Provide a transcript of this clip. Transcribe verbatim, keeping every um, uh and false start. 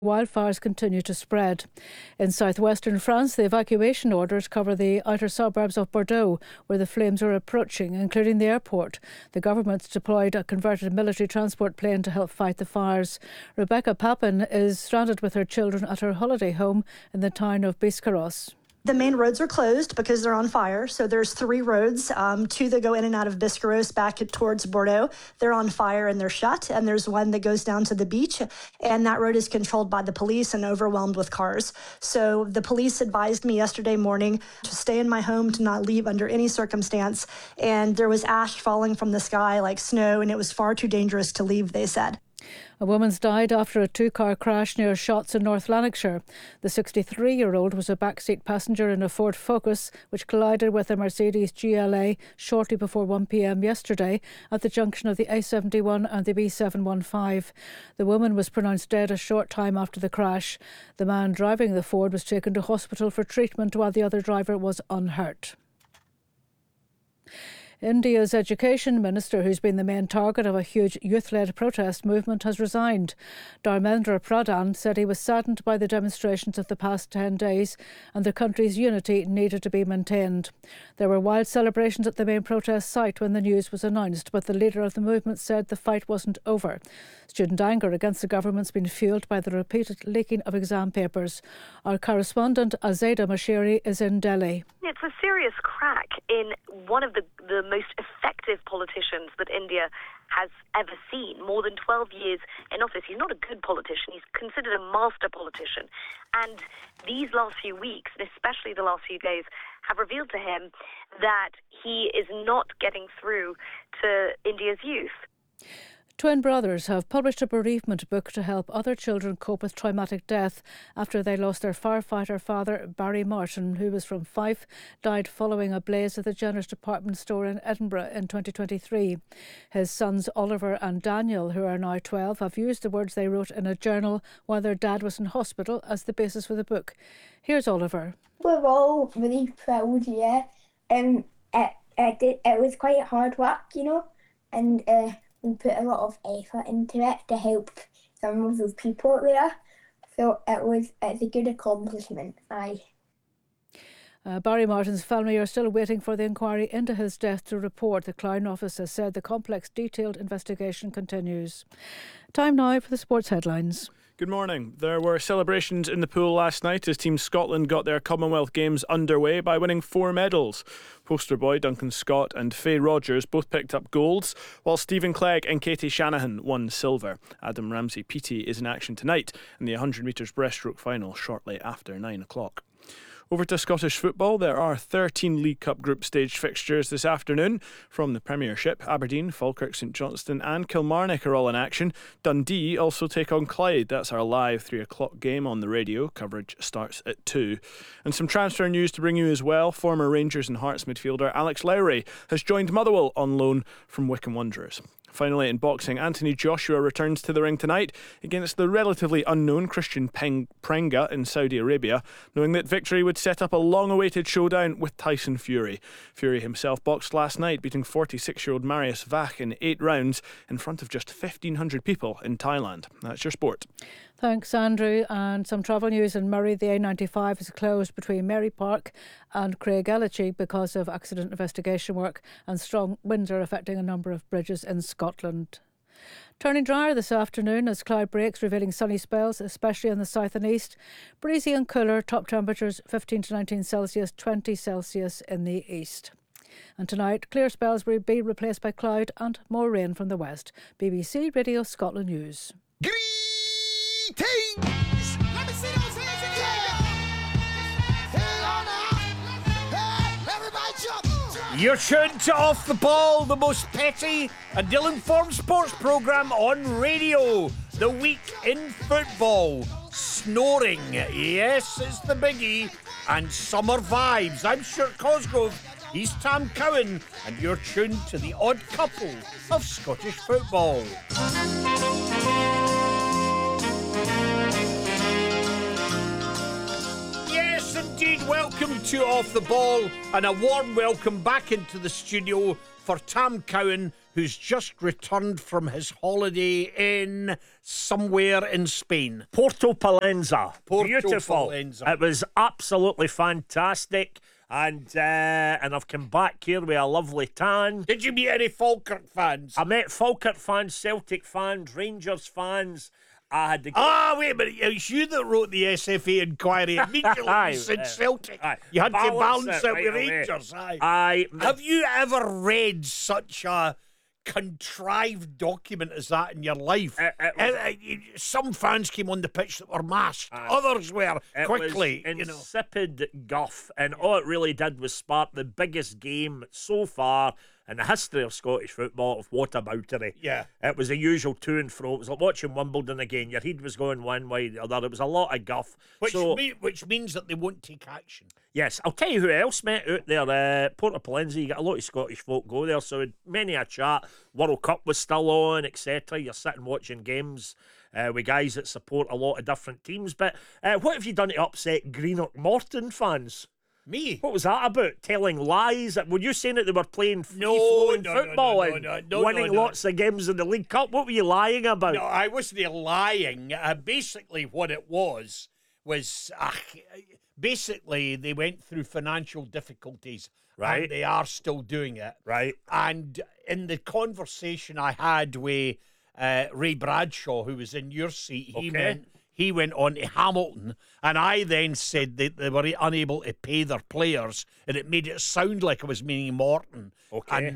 Wildfires continue to spread. In southwestern France, the evacuation orders cover the outer suburbs of Bordeaux, where the flames are approaching, including the airport. The government's deployed a converted military transport plane to help fight the fires. Rebecca Papin is stranded with her children at her holiday home in the town of Biscarrosse. The main roads are closed because they're on fire. So there's three roads, um, two that go in and out of Biscarrosse back towards Bordeaux. They're on fire and they're shut. And there's one that goes down to the beach. And that road is controlled by the police and overwhelmed with cars. So the police advised me yesterday morning to stay in my home, to not leave under any circumstance. And there was ash falling from the sky like snow, and it was far too dangerous to leave, they said. A woman's died after a two-car crash near Shotts in North Lanarkshire. The sixty-three-year-old was a backseat passenger in a Ford Focus, which collided with a Mercedes G L A shortly before one p.m. yesterday at the junction of the A seventy-one and the B seven fifteen. The woman was pronounced dead a short time after the crash. The man driving the Ford was taken to hospital for treatment while the other driver was unhurt. India's education minister, who's been the main target of a huge youth-led protest movement, has resigned. Dharmendra Pradhan said he was saddened by the demonstrations of the past ten days and the country's unity needed to be maintained. There were wild celebrations at the main protest site when the news was announced, but the leader of the movement said the fight wasn't over. Student anger against the government's been fuelled by the repeated leaking of exam papers. Our correspondent Azeda Mashiri is in Delhi. It's a serious crack in one of the, the most effective politicians that India has ever seen. More than twelve years in office. He's not a good politician. He's considered a master politician. And these last few weeks, and especially the last few days, have revealed to him that he is not getting through to India's youth. Twin brothers have published a bereavement book to help other children cope with traumatic death after they lost their firefighter father, Barry Martin, who was from Fife, died following a blaze at the Jenner's department store in Edinburgh in twenty twenty-three. His sons Oliver and Daniel, who are now twelve, have used the words they wrote in a journal while their dad was in hospital as the basis for the book. Here's Oliver. We're all really proud, yeah. Um, it, it, did, it was quite hard work, you know, and uh, we put a lot of effort into it to help some of those people out there. So it was it's a good accomplishment, aye. Uh, Barry Martin's family are still waiting for the inquiry into his death to report. The Crown Office has said the complex, detailed investigation continues. Time now for the sports headlines. Good morning. There were celebrations in the pool last night as Team Scotland got their Commonwealth Games underway by winning four medals. Poster boy Duncan Scott and Faye Rogers both picked up golds, while Stephen Clegg and Katie Shanahan won silver. Adam Ramsey-Peaty is in action tonight in the one hundred metres breaststroke final shortly after nine o'clock. Over to Scottish football, there are thirteen League Cup group stage fixtures this afternoon. From the Premiership, Aberdeen, Falkirk, St Johnstone and Kilmarnock are all in action. Dundee also take on Clyde. That's our live three o'clock game on the radio. Coverage starts at two. And some transfer news to bring you as well. Former Rangers and Hearts midfielder Alex Lowry has joined Motherwell on loan from Wycombe Wanderers. Finally, in boxing, Anthony Joshua returns to the ring tonight against the relatively unknown Christian Peng- Prenga in Saudi Arabia, knowing that victory would set up a long-awaited showdown with Tyson Fury. Fury himself boxed last night, beating forty-six-year-old Marius Vach in eight rounds in front of just fifteen hundred people in Thailand. That's your sport. Thanks, Andrew. And some travel news in Murray. The A ninety-five is closed between Mary Park and Craigellachie because of accident investigation work, and strong winds are affecting a number of bridges in Scotland. Turning drier this afternoon as cloud breaks, revealing sunny spells, especially in the south and east. Breezy and cooler, top temperatures fifteen to nineteen Celsius, twenty Celsius in the east. And tonight, clear spells will be replaced by cloud and more rain from the west. B B C Radio Scotland News. Greetings! Let me see those hands again! Hang on now! Hey, everybody jump! You're tuned to Off the Ball, the most petty and ill-informed sports programme on radio. The week in football. Snoring, yes, it's the biggie. And summer vibes. I'm Stuart Cosgrove. He's Tam Cowan. And you're tuned to the odd couple of Scottish football. Yes, indeed, welcome to Off the Ball, and a warm welcome back into the studio for Tam Cowan, who's just returned from his holiday in somewhere in Spain. Porto Palenza. Porto Beautiful. Palenza. It was absolutely fantastic. And uh, and I've come back here with a lovely tan. Did you meet any Falkirk fans? I met Falkirk fans, Celtic fans, Rangers fans. I had the Ah, wait a minute. It was you that wrote the S F A inquiry immediately. Aye, You said uh, Celtic. aye. You had Balance to balance it it right with away. Rangers. Aye. I Have you ever read such a contrived document as that in your life? It- it was- Uh, uh, some fans came on the pitch that were masked. Aye. Others were It quickly. was You know. insipid guff, and all it really did was spark the biggest game so far in the history of Scottish football of whataboutery. Yeah. It was the usual to and fro. It was like watching Wimbledon again. Your head was going one way or the other. It was a lot of guff. Which, so, me- which means that they won't take action. yes, I'll tell you who else met out there. Uh, Porto Palenza, you got a lot of Scottish folk go there, so many a chat. World Cup was still on, et cetera. You're sitting watching games uh, with guys that support a lot of different teams. But uh, what have you done to upset Greenock Morton fans? Me? What was that about? Telling lies? Were you saying that they were playing free No, flowing no, no, football no, no, and no, no, winning no, no. lots of games in the League Cup? What were you lying about? No, I wasn't lying. Uh, basically, what it was was uh, basically they went through financial difficulties, Right. And they are still doing it, Right. And in the conversation I had with uh, Ray Bradshaw, who was in your seat, he Okay. went. He went on to Hamilton, and I then said that they were unable to pay their players, and it made it sound like I was meaning Morton. Okay. And